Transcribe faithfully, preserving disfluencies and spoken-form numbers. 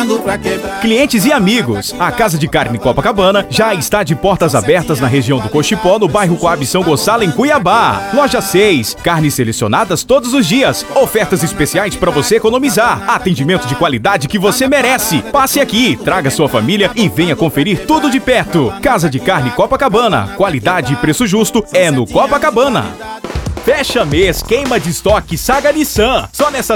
chegando pra quebrar. Clientes e amigos, a Casa de Carne Copacabana já está de portas abertas na região do Cochipó, no bairro Coab São Gonçalo, em Cuiabá. Loja seis, carnes selecionadas todos os dias, ofertas especiais para você economizar, atendimento de qualidade que você merece. Passe aqui, traga sua família e venha conferir tudo de perto. Casa de Carne Copacabana, qualidade e preço justo é no Copacabana. Fecha mês, queima de estoque Saga Nissan. Só nessa